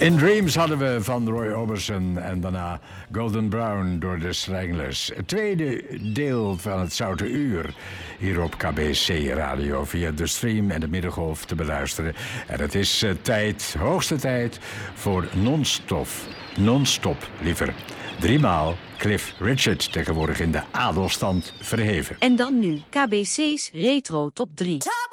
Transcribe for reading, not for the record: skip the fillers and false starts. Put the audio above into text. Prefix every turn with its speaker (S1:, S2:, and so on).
S1: In Dreams hadden we van Roy Orbison en daarna Golden Brown door de Stranglers. Het tweede deel van het Zoute Uur hier op KBC Radio via de stream en de middengolf te beluisteren. En het is hoogste tijd voor non-stop liever. 3 maal Cliff Richard, tegenwoordig in de adelstand verheven.
S2: En dan nu KBC's Retro Top 3.